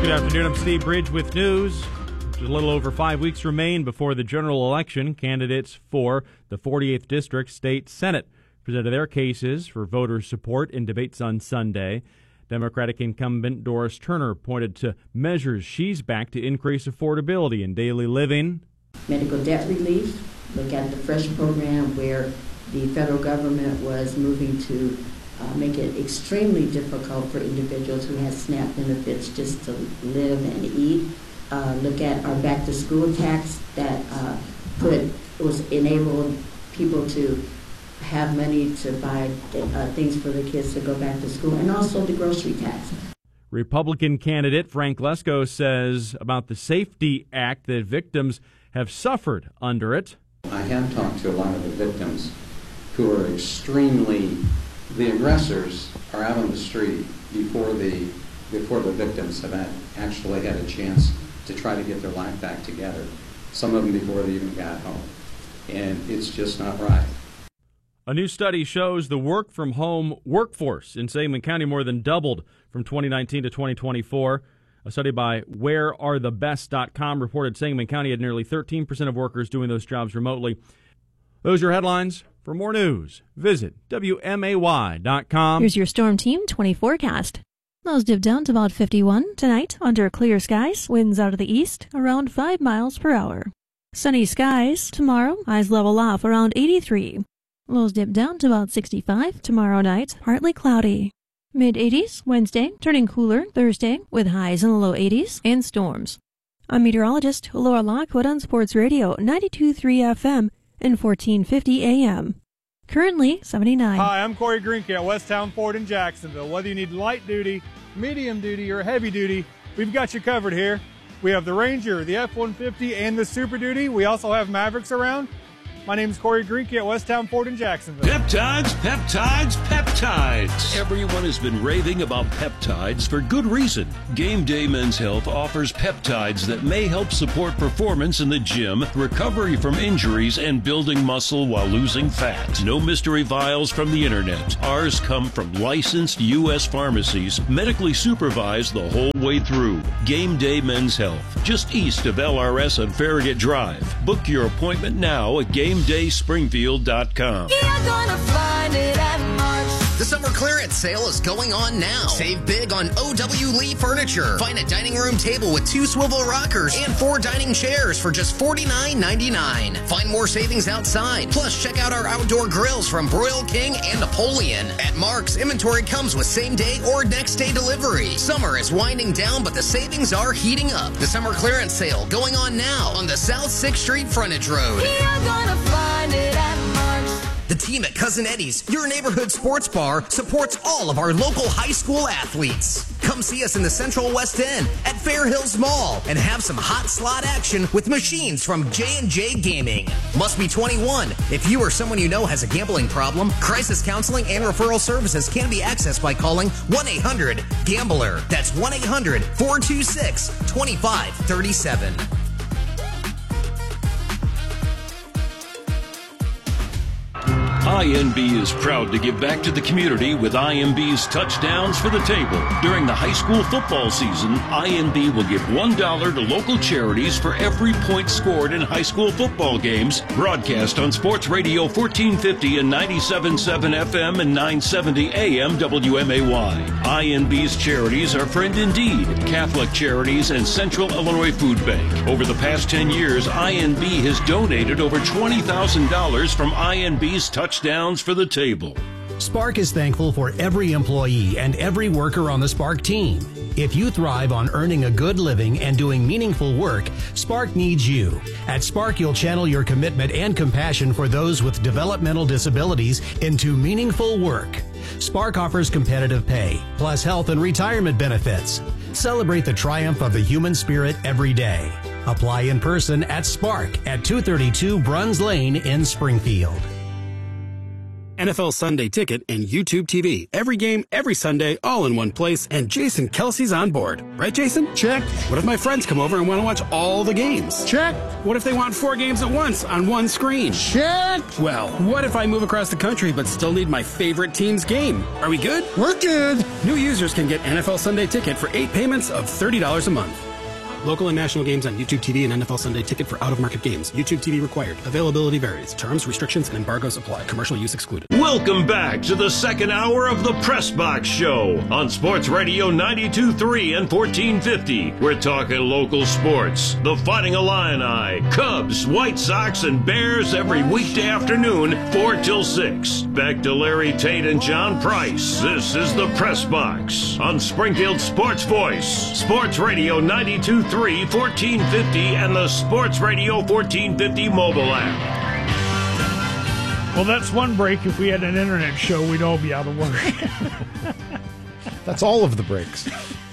Good afternoon. I'm Steve Bridge with news. Just a little over 5 weeks remain before the general election. Candidates for the 48th District State Senate presented their cases for voter support in debates on Sunday. Democratic incumbent Doris Turner pointed to measures she's backed to increase affordability in daily living. Medical debt relief, look at the FRESH program where the federal government was moving to make it extremely difficult for individuals who had SNAP benefits just to live and eat. Look at our back to school tax that enabled people to have money to buy things for the kids to go back to school, and also the grocery tax. Republican candidate Frank Lesko says about the SAFETY Act that victims have suffered under it. I have talked to a lot of the victims who are the aggressors are out on the street before the victims have actually had a chance to try to get their life back together. Some of them before they even got home. And it's just not right. A new study shows the work-from-home workforce in Sangamon County more than doubled from 2019 to 2024. A study by WhereAreTheBest.com reported Sangamon County had nearly 13% of workers doing those jobs remotely. Those are your headlines. For more news, visit WMAY.com. Here's your Storm Team 20 forecast. Lows dip down to about 51 tonight under clear skies. Winds out of the east around 5 miles per hour. Sunny skies tomorrow. Highs level off around 83. Lows dip down to about 65 tomorrow night. Partly cloudy. Mid-80s Wednesday, turning cooler Thursday with highs in the low 80s and storms. I'm meteorologist Laura Lockwood on Sports Radio 92.3 FM and 1450 AM. Currently 79. Hi, I'm Corey Greenke at Westtown Ford in Jacksonville. Whether you need light duty, medium duty, or heavy duty, we've got you covered here. We have the Ranger, the F-150, and the Super Duty. We also have Mavericks around. My name is Corey Greenke at Westtown Ford in Jacksonville. Peptides, peptides, peptides. Everyone has been raving about peptides for good reason. Game Day Men's Health offers peptides that may help support performance in the gym, recovery from injuries, and building muscle while losing fat. No mystery vials from the internet. Ours come from licensed U.S. pharmacies, medically supervised the whole way through. Game Day Men's Health, just east of LRS on Farragut Drive. Book your appointment now at GameDaySpringfield.com. You're gonna find it at Mark's. The summer clearance sale is going on now. Save big on O.W. Lee Furniture. Find a dining room table with 2 swivel rockers and 4 dining chairs for just $49.99. Find more savings outside. Plus, check out our outdoor grills from Broil King and Napoleon. At Mark's, inventory comes with same-day or next-day delivery. Summer is winding down, but the savings are heating up. The summer clearance sale going on now on the South 6th Street Frontage Road. You're gonna find it at Mark's. The team at Cousin Eddie's, your neighborhood sports bar, supports all of our local high school athletes. Come see us in the Central West End at Fair Hills Mall and have some hot slot action with machines from J&J Gaming. Must be 21. If you or someone you know has a gambling problem, crisis counseling and referral services can be accessed by calling 1-800-GAMBLER. That's 1-800-426-2537. INB is proud to give back to the community with INB's Touchdowns for the Table. During the high school football season, INB will give $1 to local charities for every point scored in high school football games. Broadcast on Sports Radio 1450 and 97.7 FM and 970 AM WMAY. INB's charities are Friend Indeed, Catholic Charities, and Central Illinois Food Bank. Over the past 10 years, INB has donated over $20,000 from INB's Touchdowns for the Table. Spark is thankful for every employee and every worker on the Spark team. If you thrive on earning a good living and doing meaningful work, Spark needs you. At Spark, you'll channel your commitment and compassion for those with developmental disabilities into meaningful work. Spark offers competitive pay, plus health and retirement benefits. Celebrate the triumph of the human spirit every day. Apply in person at Spark at 232 Bruns Lane in Springfield. NFL Sunday Ticket, and YouTube TV. Every game, every Sunday, all in one place, and Jason Kelsey's on board. Right, Jason? Check. What if my friends come over and want to watch all the games? Check. What if they want 4 games at once on one screen? Check. Well, what if I move across the country but still need my favorite team's game? Are we good? We're good. New users can get NFL Sunday Ticket for 8 payments of $30 a month. Local and national games on YouTube TV and NFL Sunday Ticket for out-of-market games. YouTube TV required. Availability varies. Terms, restrictions, and embargoes apply. Commercial use excluded. Welcome back to the second hour of the Press Box Show on Sports Radio 92.3 and 1450. We're talking local sports. The Fighting Illini, Cubs, White Sox, and Bears every weekday afternoon, 4 till 6. Back to Larry Tate and John Price. This is the Press Box on Springfield Sports Voice. Sports Radio 92.3, 1450, and the Sports Radio 1450 mobile app. Well, that's one break. If we had an internet show, we'd all be out of work. That's all of the breaks.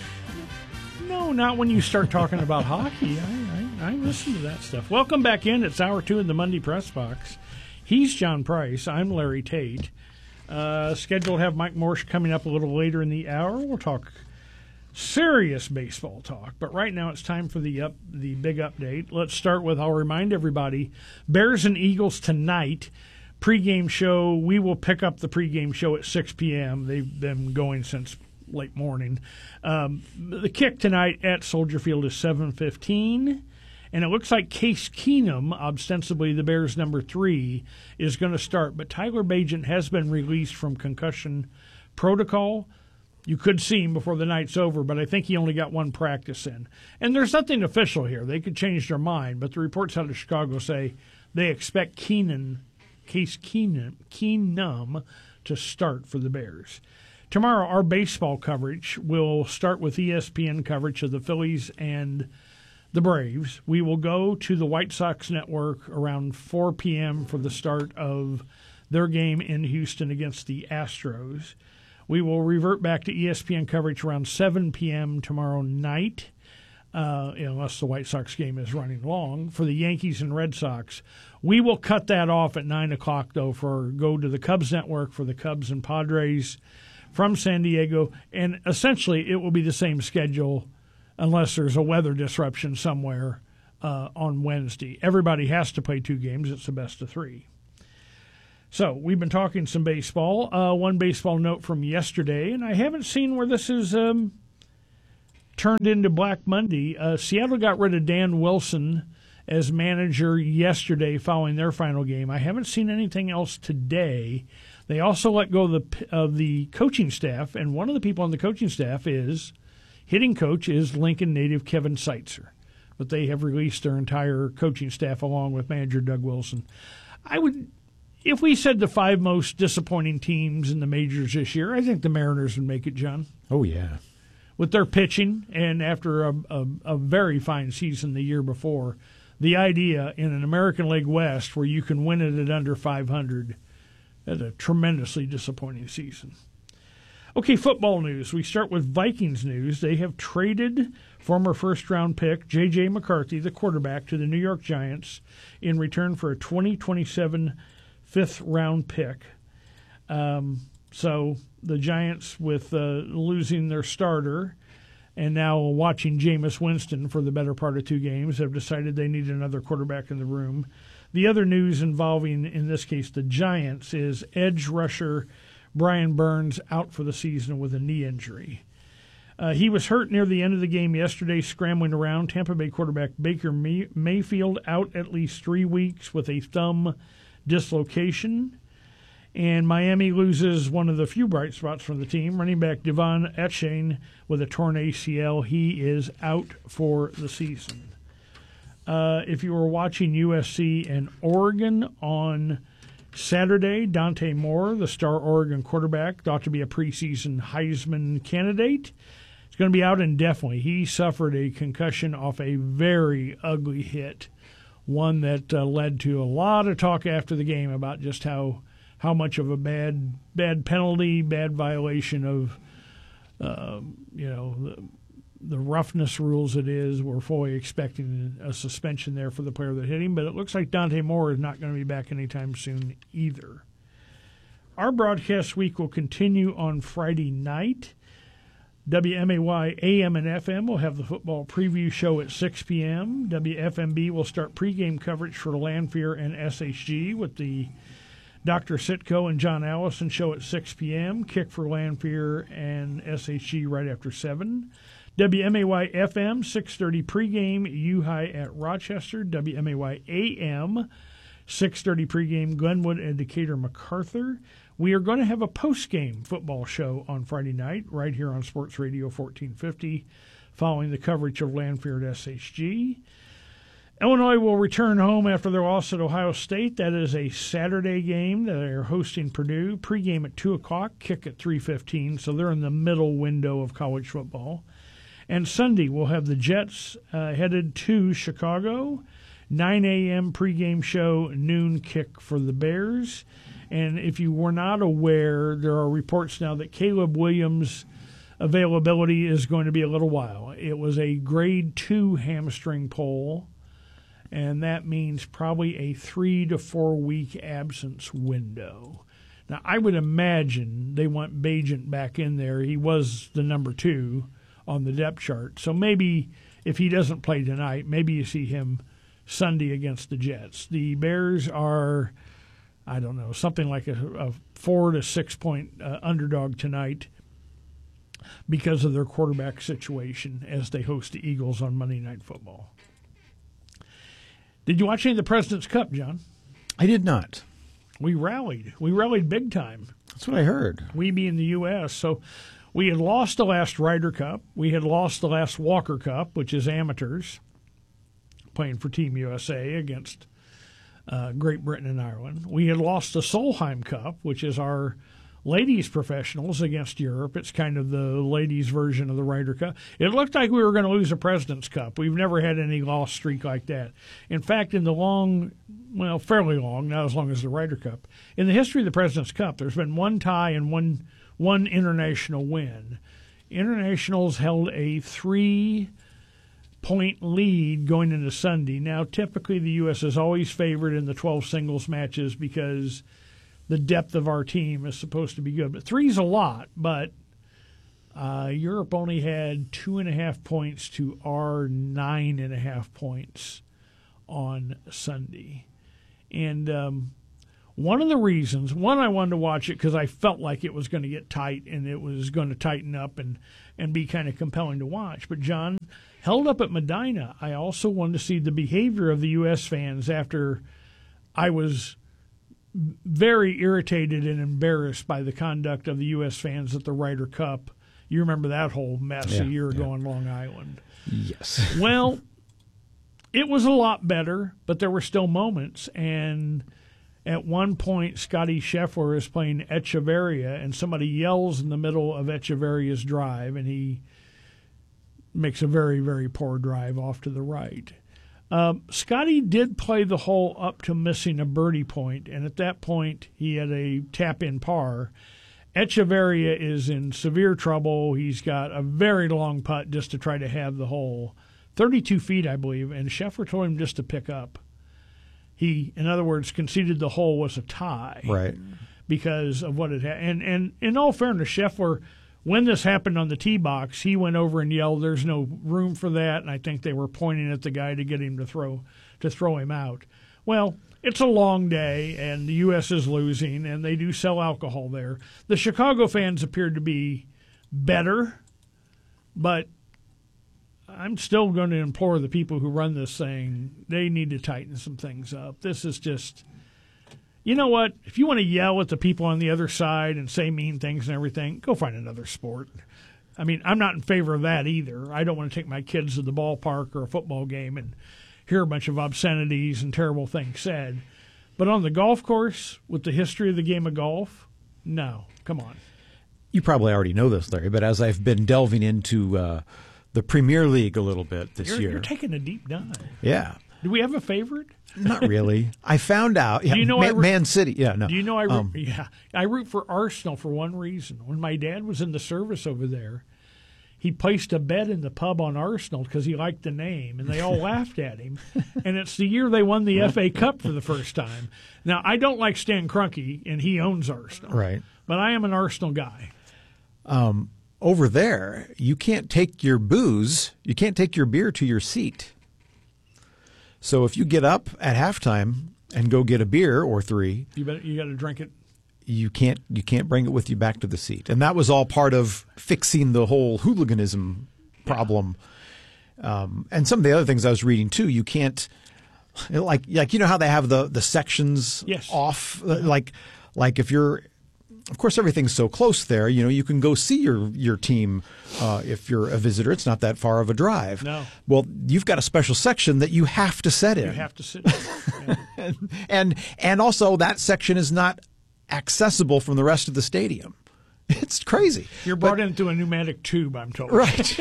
No, not when you start talking about hockey. I listen to that stuff. Welcome back in. It's hour 2 in the Monday Press Box. He's John Price. I'm Larry Tate. Scheduled to have Mike Morse coming up a little later in the hour. We'll talk serious baseball talk, but right now it's time for the big update. Let's start with, I'll remind everybody, Bears and Eagles tonight. Pregame show, we will pick up the pregame show at 6 p.m. They've been going since late morning. The kick tonight at Soldier Field is 7:15, and it looks like Case Keenum, ostensibly the Bears' number 3, is going to start, but Tyler Bagent has been released from concussion protocol. You could see him before the night's over, but I think he only got one practice in. And there's nothing official here. They could change their mind, but the reports out of Chicago say they expect Case Keenum to start for the Bears. Tomorrow, our baseball coverage will start with ESPN coverage of the Phillies and the Braves. We will go to the White Sox network around 4 p.m. for the start of their game in Houston against the Astros. We will revert back to ESPN coverage around 7 p.m. tomorrow night, unless the White Sox game is running long, for the Yankees and Red Sox. We will cut that off at 9 o'clock, though, go to the Cubs network for the Cubs and Padres from San Diego. And essentially, it will be the same schedule unless there's a weather disruption somewhere on Wednesday. Everybody has to play 2 games. It's the best of 3. So we've been talking some baseball. One baseball note from yesterday, and I haven't seen where this is turned into Black Monday. Seattle got rid of Dan Wilson as manager yesterday following their final game. I haven't seen anything else today. They also let go of the coaching staff, and one of the people on the coaching staff hitting coach is Lincoln native Kevin Seitzer. But they have released their entire coaching staff along with manager Doug Wilson. If we said the 5 most disappointing teams in the majors this year, I think the Mariners would make it, John. Oh, yeah. With their pitching, and after a very fine season the year before, the idea in an American League West where you can win it at under 500, that's a tremendously disappointing season. Okay, football news. We start with Vikings news. They have traded former first-round pick J.J. McCarthy, the quarterback, to the New York Giants in return for a 2027 fifth-round pick. So the Giants, with losing their starter and now watching Jameis Winston for the better part of 2 games, have decided they need another quarterback in the room. The other news involving, in this case, the Giants is edge rusher Brian Burns out for the season with a knee injury. He was hurt near the end of the game yesterday, scrambling around. Tampa Bay quarterback Baker Mayfield out at least 3 weeks with a thumb dislocation. And Miami loses one of the few bright spots from the team, running back Devon Achane with a torn ACL. He is out for the season. If you were watching USC and Oregon on Saturday, Dante Moore, the star Oregon quarterback, thought to be a preseason Heisman candidate, is going to be out indefinitely. He suffered a concussion off a very ugly hit, one that led to a lot of talk after the game about just how much of a bad penalty, bad violation of the roughness rules it is. We're fully expecting a suspension there for the player that hit him, but it looks like Dante Moore is not going to be back anytime soon either. Our broadcast week will continue on Friday night. WMAY AM and FM will have the football preview show at 6 p.m. WFMB will start pregame coverage for Lanphier and SHG with the Dr. Sitko and John Allison show at 6 p.m. Kick for Lanphier and SHG right after 7. WMAY FM 6:30 pregame U-High at Rochester. WMAY AM 6:30 pregame Glenwood and Decatur MacArthur. We are going to have a post-game football show on Friday night right here on Sports Radio 1450 following the coverage of Lanphier at SHG. Illinois will return home after their loss at Ohio State. That is a Saturday game. They're hosting Purdue. Pregame at 2 o'clock, kick at 3:15, so they're in the middle window of college football. And Sunday we'll have the Jets headed to Chicago. 9 a.m. pregame show, noon kick for the Bears. And if you were not aware, there are reports now that Caleb Williams' availability is going to be a little while. It was a grade 2 hamstring pull, and that means probably a 3 to 4 week absence window. Now, I would imagine they want Bagent back in there. He was the number 2 on the depth chart. So maybe if he doesn't play tonight, maybe you see him Sunday against the Jets. The Bears are, I don't know, something like a 4 to 6 point underdog tonight because of their quarterback situation as they host the Eagles on Monday Night Football. Did you watch any of the President's Cup, John? I did not. We rallied. We rallied big time. That's what I heard. We being the U.S. So we had lost the last Ryder Cup. We had lost the last Walker Cup, which is amateurs, playing for Team USA against Great Britain and Ireland. We had lost the Solheim Cup, which is our ladies professionals against Europe. It's kind of the ladies' version of the Ryder Cup. It looked like we were going to lose a President's Cup. We've never had any loss streak like that. In fact, in the fairly long, not as long as the Ryder Cup, in the history of the President's Cup, there's been one tie and one international win. Internationals held a 3-point lead going into Sunday. Now, typically the U.S. is always favored in the 12 singles matches because the depth of our team is supposed to be good. But 3's a lot, but Europe only had 2.5 points to our 9.5 points on Sunday. And one of the reasons, I wanted to watch it because I felt like it was going to get tight and it was going to tighten up and be kind of compelling to watch. But, John, held up at Medina, I also wanted to see the behavior of the U.S. fans after I was very irritated and embarrassed by the conduct of the U.S. fans at the Ryder Cup. You remember that whole mess a year ago on Long Island. Yes. Well, it was a lot better, but there were still moments. And at one point, Scotty Scheffler is playing Echeverria, and somebody yells in the middle of Echeveria's drive, and he makes a very, very poor drive off to the right. Scotty did play the hole up to missing a birdie point, and at that point he had a tap-in par. Echeverria is in severe trouble. He's got a very long putt just to try to have the hole, 32 feet, I believe, and Scheffler told him just to pick up. He, in other words, conceded the hole was a tie. Right. Because of what it had. And in all fairness, Scheffler, when this happened on the tee box, he went over and yelled, "There's no room for that," and I think they were pointing at the guy to get him to throw him out. Well, it's a long day, and the U.S. is losing, and they do sell alcohol there. The Chicago fans appeared to be better, but I'm still going to implore the people who run this thing, they need to tighten some things up. This is just, you know what? If you want to yell at the people on the other side and say mean things and everything, go find another sport. I mean, I'm not in favor of that either. I don't want to take my kids to the ballpark or a football game and hear a bunch of obscenities and terrible things said. But on the golf course, with the history of the game of golf, no. Come on. You probably already know this, Larry, but as I've been delving into the Premier League a little bit this year. You're taking a deep dive. Yeah. Do we have a favorite? Not really. I found out. Do you know Man City. Yeah, no. Do you know I root for Arsenal for one reason. When my dad was in the service over there, he placed a bet in the pub on Arsenal because he liked the name, and they all laughed at him. And it's the year they won the FA Cup for the first time. Now, I don't like Stan Kroenke, and he owns Arsenal. Right. But I am an Arsenal guy. Over there, you can't take your booze, you can't take your beer to your seat. So if you get up at halftime and go get a beer or 3, You got to drink it. you can't bring it with you back to the seat. And that was all part of fixing the whole hooliganism problem. And some of the other things I was reading too, you can't like you know how they have the sections off, like if you're, of course everything's so close there, you know, you can go see your team if you're a visitor. It's not that far of a drive. No. Well, you've got a special section that you have to sit in. You have to sit in. Yeah. and also that section is not accessible from the rest of the stadium. It's crazy. You're brought into a pneumatic tube, I'm told. Right.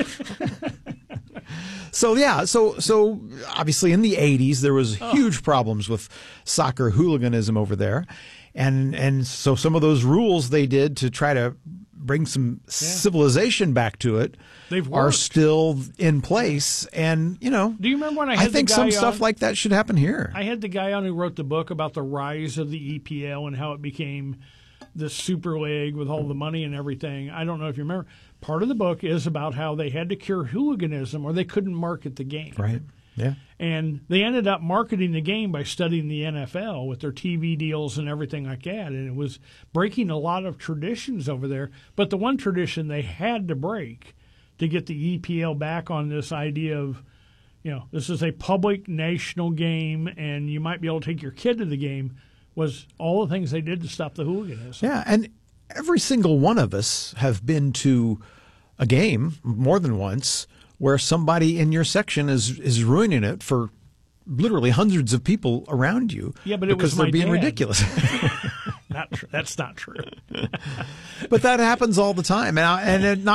So obviously in the 80s there was huge problems with soccer hooliganism over there. And so some of those rules they did to try to bring some civilization back to it are still in place. And, you know, do you remember when I think some stuff like that should happen here. I had the guy on who wrote the book about the rise of the EPL and how it became the Super League with all the money and everything. I don't know if you remember. Part of the book is about how they had to cure hooliganism or they couldn't market the game. Right. Yeah. And they ended up marketing the game by studying the NFL with their TV deals and everything like that. And it was breaking a lot of traditions over there. But the one tradition they had to break to get the EPL back on this idea of, you know, this is a public national game and you might be able to take your kid to the game, was all the things they did to stop the hooliganism. Yeah, and every single one of us have been to a game more than once where somebody in your section is ruining it for literally hundreds of people around you. Yeah, but it because was they're my being dad. ridiculous. Not true. That's not true. But that happens all the time, and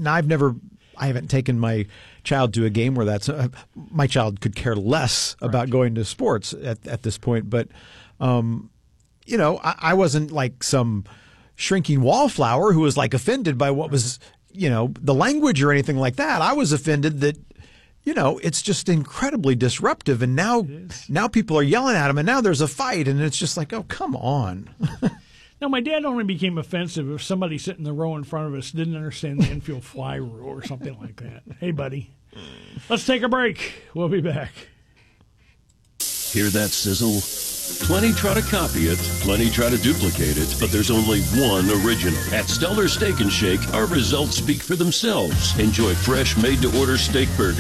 I haven't taken my child to a game where that's my child could care less about going to sports at this point, but. You know, I wasn't like some shrinking wallflower who was like offended by what was, you know, the language or anything like that. I was offended that, you know, it's just incredibly disruptive. And now people are yelling at him and now there's a fight and it's just like, oh, come on. Now, my dad only became offensive if somebody sitting in the row in front of us didn't understand the infield fly rule or something like that. Hey, buddy, let's take a break. We'll be back. Hear that sizzle? Plenty try to copy it, plenty try to duplicate it, but there's only one original. At Stellar Steak and Shake, our results speak for themselves. Enjoy fresh, made-to-order steak burgers